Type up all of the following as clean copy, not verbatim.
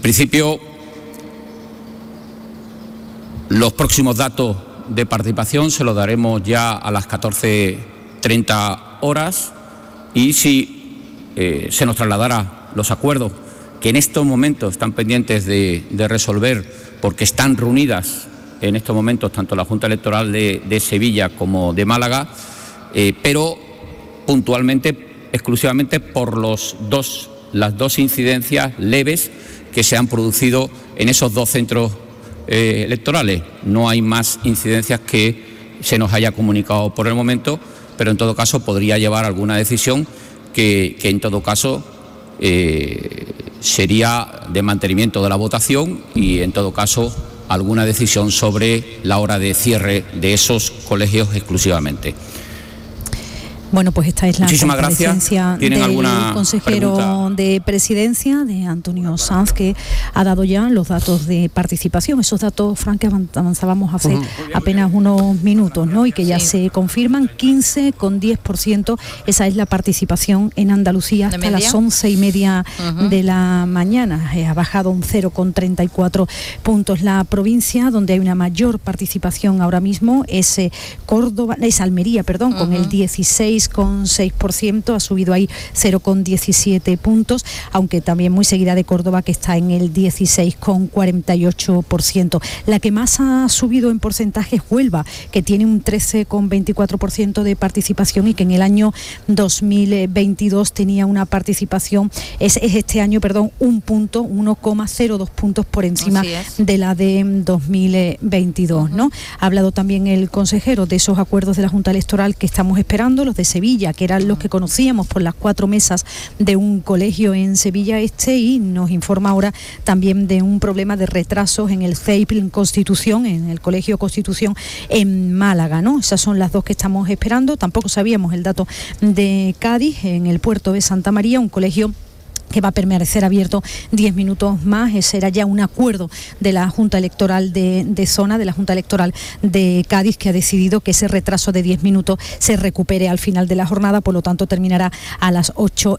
principio, los próximos datos de participación se los daremos ya a las 14:30 horas, y si se nos trasladará los acuerdos que en estos momentos están pendientes de resolver, porque están reunidas en estos momentos tanto la Junta Electoral de Sevilla como de Málaga, pero puntualmente, exclusivamente por las dos incidencias leves que se han producido en esos dos centros electorales. No hay más incidencias que se nos haya comunicado por el momento, pero en todo caso podría llevar alguna decisión que en todo caso sería de mantenimiento de la votación, y en todo caso alguna decisión sobre la hora de cierre de esos colegios exclusivamente. Bueno, pues esta es la comparecencia del consejero pregunta? de Presidencia, de Antonio Sanz, que ha dado ya los datos de participación. Esos datos, Fran, que avanzábamos hace apenas unos minutos, ¿no? Y que ya se confirman, 15,10%. Esa es la participación en Andalucía hasta las 11:30 de la mañana. Ha bajado un 0,34 puntos. La provincia donde hay una mayor participación ahora mismo es Almería, con el 16,6%, ha subido ahí 0,17 puntos, aunque también muy seguida de Córdoba, que está en el 16,48%. La que más ha subido en porcentaje es Huelva, que tiene un 13,24% de participación, y que en el año 2022 tenía una participación, es este año, un punto, 1,02 puntos por encima de la de 2022, ¿no? Ha hablado también el consejero de esos acuerdos de la Junta Electoral que estamos esperando, los de Sevilla, que eran los que conocíamos por las 4 mesas de un colegio en Sevilla Este, y nos informa ahora también de un problema de retrasos en el CEIP en Constitución, en el Colegio Constitución en Málaga, ¿no? Esas son las dos que estamos esperando. Tampoco sabíamos el dato de Cádiz, en el puerto de Santa María, un colegio que va a permanecer abierto 10 minutos más. Ese era ya un acuerdo de la Junta Electoral de Zona, de la Junta Electoral de Cádiz, que ha decidido que ese retraso de 10 minutos se recupere al final de la jornada, por lo tanto terminará a las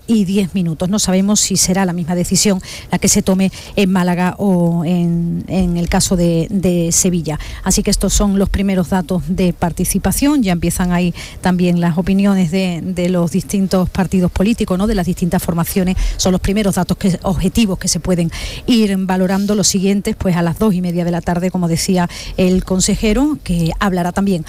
8:10. No sabemos si será la misma decisión la que se tome en Málaga o en el caso de Sevilla. Así que estos son los primeros datos de participación. Ya empiezan ahí también las opiniones de los distintos partidos políticos, ¿no? De las distintas formaciones. Son los primeros datos objetivos que se pueden ir valorando. Los siguientes, pues a las 2:30 de la tarde, como decía el consejero, que hablará también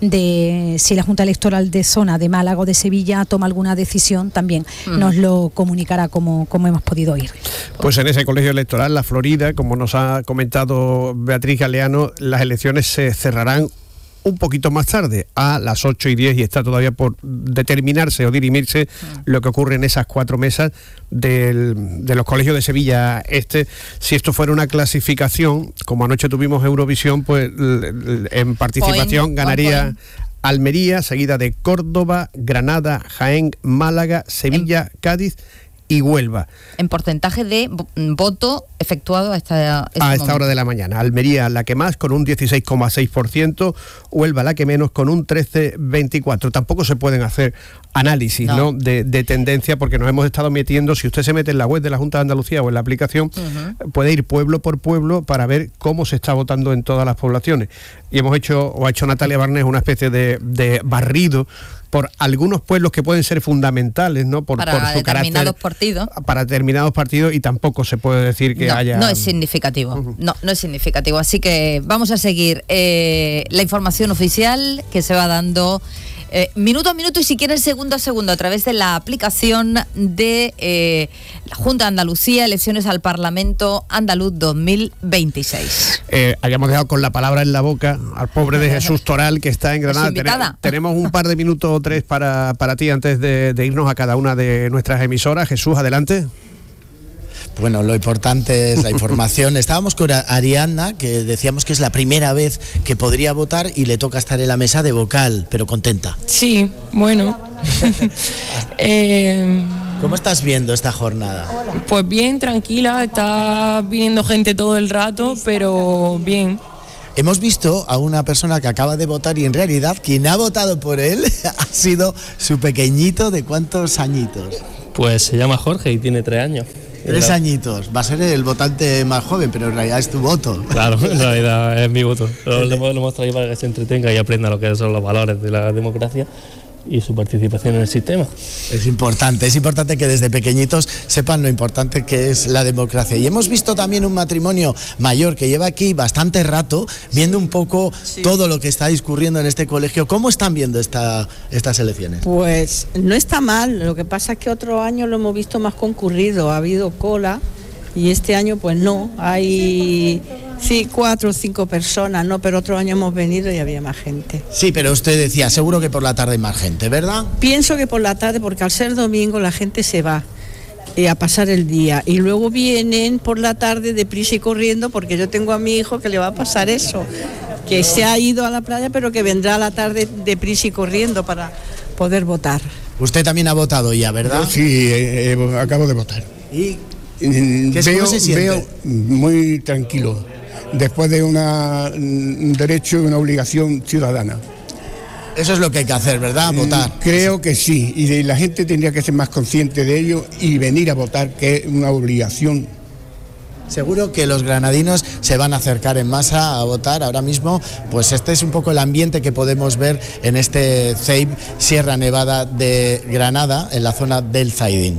de si la Junta Electoral de Zona de Málaga o de Sevilla toma alguna decisión, también nos lo comunicará, como hemos podido oír. Pues en ese colegio electoral, la Florida, como nos ha comentado Beatriz Galeano, las elecciones se cerrarán un poquito más tarde, a las 8:10, y está todavía por determinarse o dirimirse lo que ocurre en esas 4 mesas de los colegios de Sevilla Este. Si esto fuera una clasificación, como anoche tuvimos Eurovisión, pues en participación ganaría Almería, seguida de Córdoba, Granada, Jaén, Málaga, Sevilla, Cádiz y Huelva. En porcentaje de voto efectuado a esta hora de la mañana. Almería la que más, con un 16,6%, Huelva la que menos, con un 13,24%. Tampoco se pueden hacer análisis, ¿no? de tendencia, porque nos hemos estado metiendo, si usted se mete en la web de la Junta de Andalucía o en la aplicación, puede ir pueblo por pueblo para ver cómo se está votando en todas las poblaciones. Y ha hecho Natalia Barnés una especie de barrido por algunos pueblos que pueden ser fundamentales, ¿no? Por su carácter, para determinados partidos, y tampoco se puede decir que haya... No es significativo, no es significativo. Así que vamos a seguir la información oficial que se va dando minuto a minuto, y si quieren segundo a segundo, a través de la aplicación de la Junta de Andalucía, elecciones al Parlamento Andaluz 2026. Habíamos dejado con la palabra en la boca al pobre de Jesús Toral, que está en Granada. Tenemos un par de minutos o 3 para ti antes de irnos a cada una de nuestras emisoras. Jesús, adelante. Bueno, lo importante es la información. Estábamos con Ariadna, que decíamos que es la primera vez que podría votar y le toca estar en la mesa de vocal, pero contenta. Sí, bueno. ¿Cómo estás viendo esta jornada? Pues bien, tranquila, está viniendo gente todo el rato, pero bien. Hemos visto a una persona que acaba de votar, y en realidad quien ha votado por él ha sido su pequeñito. ¿De cuántos añitos? Pues se llama Jorge y tiene 3 años. 3 añitos, va a ser el votante más joven, pero en realidad es tu voto. Claro, en realidad es mi voto. Lo hemos traído para que se entretenga y aprenda lo que son los valores de la democracia y su participación en el sistema. Es importante que desde pequeñitos sepan lo importante que es la democracia. Y hemos visto también un matrimonio mayor que lleva aquí bastante rato, viendo un poco todo lo que está discurriendo en este colegio. ¿Cómo están viendo estas elecciones? Pues no está mal, lo que pasa es que otro año lo hemos visto más concurrido, ha habido cola y este año pues no, hay 4 o 5 personas, no, pero otro año hemos venido y había más gente. Sí, pero usted decía, seguro que por la tarde hay más gente, ¿verdad? Pienso que por la tarde, porque al ser domingo la gente se va a pasar el día y luego vienen por la tarde deprisa y corriendo, porque yo tengo a mi hijo que le va a pasar eso, que se ha ido a la playa pero que vendrá a la tarde deprisa y corriendo para poder votar. Usted también ha votado ya, ¿verdad? Sí, acabo de votar. ¿Y cómo se siente? Veo muy tranquilo, después de un derecho y una obligación ciudadana. Eso es lo que hay que hacer, ¿verdad? Votar. Creo que sí, y la gente tendría que ser más consciente de ello y venir a votar, que es una obligación. Seguro que los granadinos se van a acercar en masa a votar ahora mismo, pues este es un poco el ambiente que podemos ver en este CEIP Sierra Nevada de Granada, en la zona del Zaidín.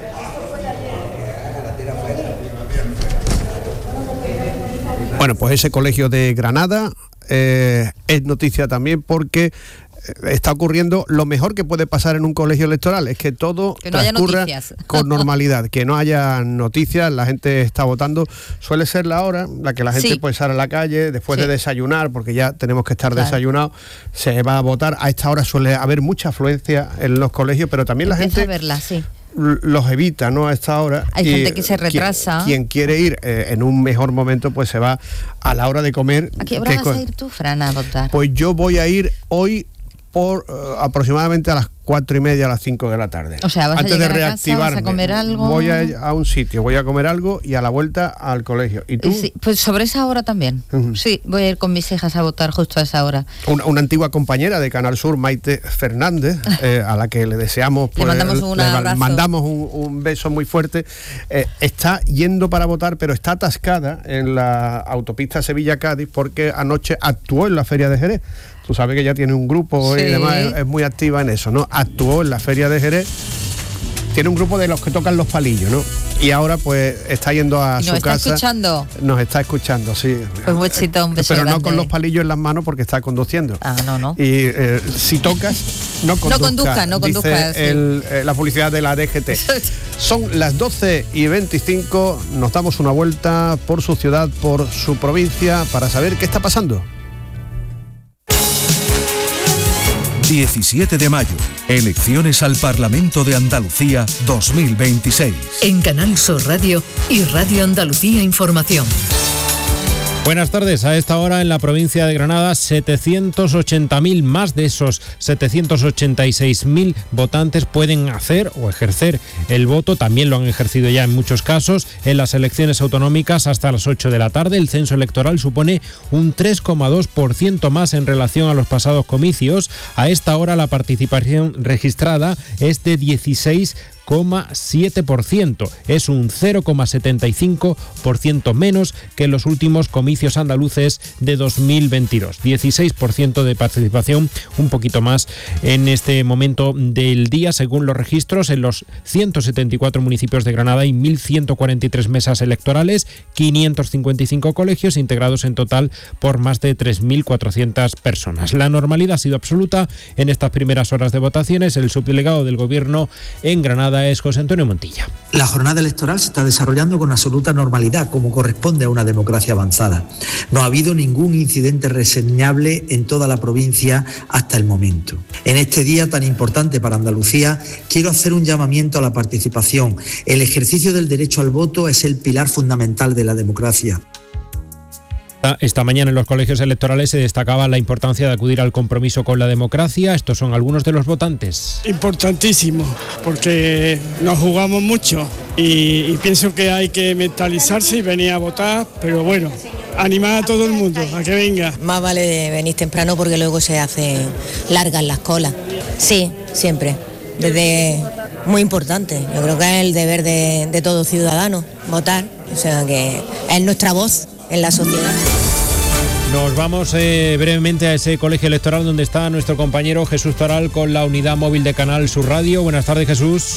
Bueno, pues ese colegio de Granada es noticia también porque está ocurriendo lo mejor que puede pasar en un colegio electoral, es que todo transcurra con normalidad, que no haya noticias, la gente está votando. Suele ser la hora la que la gente puede salir a la calle después de desayunar, porque ya tenemos que estar desayunados, se va a votar. A esta hora suele haber mucha afluencia en los colegios, pero también la gente los evita, ¿no? A esta hora. Hay gente que se retrasa. Quien quiere ir en un mejor momento, pues se va a la hora de comer. ¿A qué hora vas a ir tú, Fran, a votar? Pues yo voy a ir hoy por aproximadamente a las 4:30, a las 5 de la tarde. O sea, vas antes a llegar de reactivarme, a casa, vas a comer algo. Voy a un sitio, voy a comer algo y a la vuelta al colegio. ¿Y tú? Sí, pues sobre esa hora también. Sí, voy a ir con mis hijas a votar justo a esa hora. Una antigua compañera de Canal Sur, Maite Fernández, a la que le deseamos, pues, le mandamos un beso muy fuerte, está yendo para votar, pero está atascada en la autopista Sevilla-Cádiz porque anoche actuó en la Feria de Jerez. Tú sabes que ella tiene un grupo y demás, es muy activa en eso, ¿no? Actuó en la Feria de Jerez, tiene un grupo de los que tocan los palillos, ¿no? Y ahora pues está yendo a su casa. Nos está escuchando, sí. Pues muchito, un beso pero grande. No con los palillos en las manos porque está conduciendo. No. Y si tocas, no conduzca. No conduzca. Dice la publicidad de la DGT. Son las 12:25, nos damos una vuelta por su ciudad, por su provincia, para saber qué está pasando. 17 de mayo, elecciones al Parlamento de Andalucía 2026. En Canal Sur Radio y Radio Andalucía Información. Buenas tardes. A esta hora en la provincia de Granada, 780.000, más de esos 786.000 votantes pueden hacer o ejercer el voto. También lo han ejercido ya en muchos casos en las elecciones autonómicas hasta las 8 de la tarde. El censo electoral supone un 3,2% más en relación a los pasados comicios. A esta hora la participación registrada es de 16,7%. Es un 0,75% menos que en los últimos comicios andaluces de 2022. 16% de participación, un poquito más en este momento del día, según los registros. En los 174 municipios de Granada hay 1.143 mesas electorales, 555 colegios integrados en total por más de 3.400 personas. La normalidad ha sido absoluta en estas primeras horas de votaciones. El subdelegado del Gobierno en Granada es José Antonio Montilla. La jornada electoral se está desarrollando con absoluta normalidad, como corresponde a una democracia avanzada. No ha habido ningún incidente reseñable en toda la provincia hasta el momento. En este día tan importante para Andalucía, quiero hacer un llamamiento a la participación. El ejercicio del derecho al voto es el pilar fundamental de la democracia. Esta mañana en los colegios electorales se destacaba la importancia de acudir al compromiso con la democracia. Estos son algunos de los votantes. Importantísimo, porque nos jugamos mucho y pienso que hay que mentalizarse y venir a votar, pero bueno, animar a todo el mundo a que venga. Más vale venir temprano porque luego se hacen largas las colas. Sí, siempre. Desde Muy importante, yo creo que es el deber de todo ciudadano, votar, o sea que es nuestra voz en la sociedad. Nos vamos brevemente a ese colegio electoral donde está nuestro compañero Jesús Toral con la unidad móvil de Canal Sur Radio. Buenas tardes, Jesús.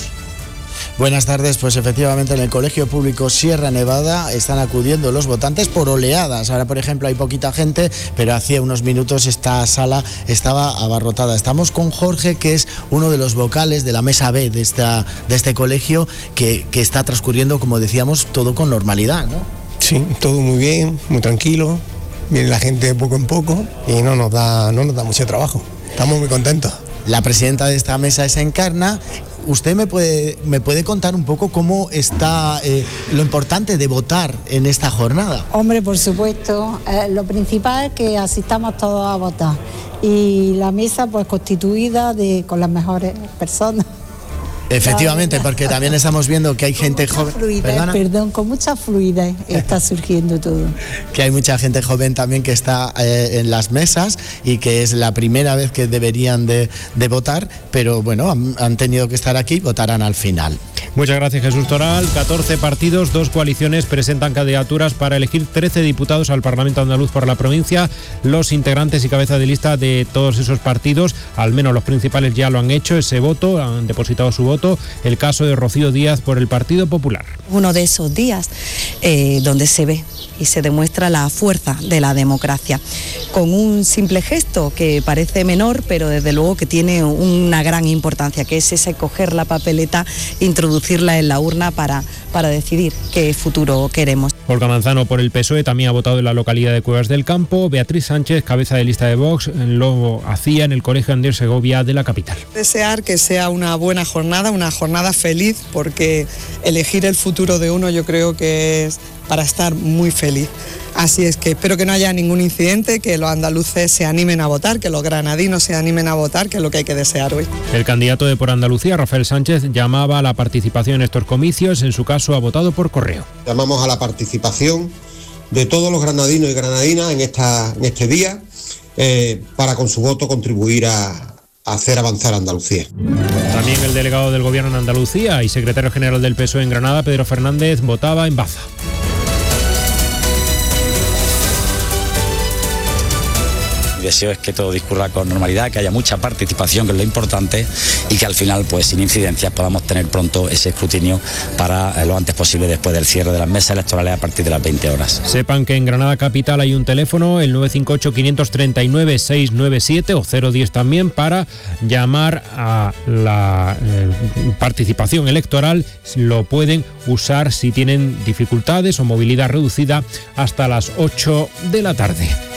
Buenas tardes, pues efectivamente en el Colegio Público Sierra Nevada están acudiendo los votantes por oleadas. Ahora, por ejemplo, hay poquita gente, pero hacía unos minutos esta sala estaba abarrotada. Estamos con Jorge, que es uno de los vocales de la mesa B de este colegio, que está transcurriendo, como decíamos, todo con normalidad, ¿no? Sí, todo muy bien, muy tranquilo. Viene la gente de poco en poco y no nos da mucho trabajo. Estamos muy contentos. La presidenta de esta mesa es Encarna. ¿Usted me puede contar un poco cómo está lo importante de votar en esta jornada? Hombre, por supuesto, lo principal es que asistamos todos a votar y la mesa pues constituida con las mejores personas. Efectivamente, porque también estamos viendo que hay gente joven. Con mucha fluidez está surgiendo todo. Que hay mucha gente joven también que está en las mesas y que es la primera vez que deberían de votar, pero bueno, han tenido que estar aquí, votarán al final. Muchas gracias, Jesús Toral. 14 partidos, 2 coaliciones presentan candidaturas para elegir 13 diputados al Parlamento andaluz por la provincia. Los integrantes y cabeza de lista de todos esos partidos, al menos los principales, ya lo han hecho, ese voto, han depositado su voto. El caso de Rocío Díaz por el Partido Popular. Uno de esos días donde se ve y se demuestra la fuerza de la democracia, con un simple gesto que parece menor, pero desde luego que tiene una gran importancia, que es ese coger la papeleta, introducirla en la urna para decidir qué futuro queremos. Olga Manzano por el PSOE también ha votado en la localidad de Cuevas del Campo. Beatriz Sánchez, cabeza de lista de Vox, lo hacía en el Colegio Andrés Segovia de la capital. Desear que sea una buena jornada, una jornada feliz, porque elegir el futuro de uno yo creo que es para estar muy feliz. Así es que espero que no haya ningún incidente, que los andaluces se animen a votar, que los granadinos se animen a votar, que es lo que hay que desear hoy. El candidato de Por Andalucía, Rafael Sánchez, llamaba a la participación en estos comicios. En su caso ha votado por correo. Llamamos a la participación de todos los granadinos y granadinas en este día para con su voto contribuir a hacer avanzar a Andalucía. También el delegado del Gobierno en Andalucía y secretario general del PSOE en Granada, Pedro Fernández, votaba en Baza. Mi deseo es que todo discurra con normalidad, que haya mucha participación, que es lo importante, y que al final, pues sin incidencias, podamos tener pronto ese escrutinio para lo antes posible después del cierre de las mesas electorales a partir de las 20 horas. Sepan que en Granada Capital hay un teléfono, el 958-539-697 o 010 también, para llamar a la participación electoral. Lo pueden usar si tienen dificultades o movilidad reducida hasta las 8 de la tarde.